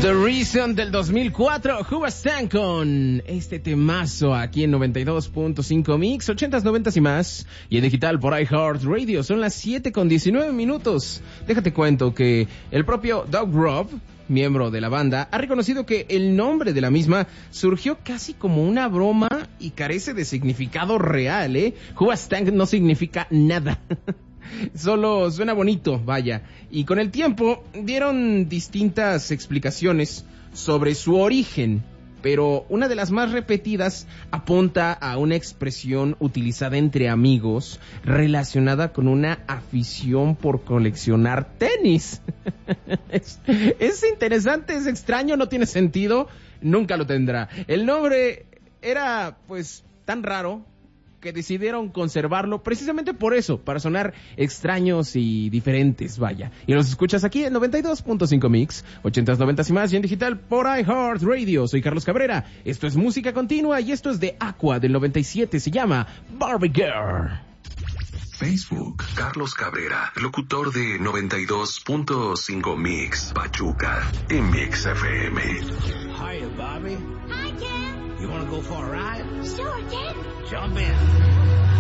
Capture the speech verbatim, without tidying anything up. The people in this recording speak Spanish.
The Reason del dos mil cuatro, Who Stan con este temazo aquí en noventa y dos punto cinco Mix, ochentas, noventas y más, y en digital por iHeartRadio. Son las siete con diecinueve minutos. Déjate cuento que el propio Doug Robb, miembro de la banda, ha reconocido que el nombre de la misma surgió casi como una broma y carece de significado real, ¿eh? Who Stan no significa nada. Solo suena bonito, vaya. Y con el tiempo dieron distintas explicaciones sobre su origen, pero una de las más repetidas apunta a una expresión utilizada entre amigos relacionada con una afición por coleccionar tenis. es, es interesante, es extraño, no tiene sentido, nunca lo tendrá. El nombre era pues tan raro que decidieron conservarlo precisamente por eso, para sonar extraños y diferentes, vaya. Y los escuchas aquí en noventa y dos punto cinco Mix, ochentas, noventas y más, y en digital por iHeartRadio. Soy Carlos Cabrera, esto es Música Continua y esto es de Aqua del noventa y siete, se llama Barbie Girl. Facebook, Carlos Cabrera, locutor de noventa y dos punto cinco Mix, Pachuca, en Mix F M. Hiya, Bobby. Hi, Ken. You wanna go for a ride? Sure, Ken. Jump in.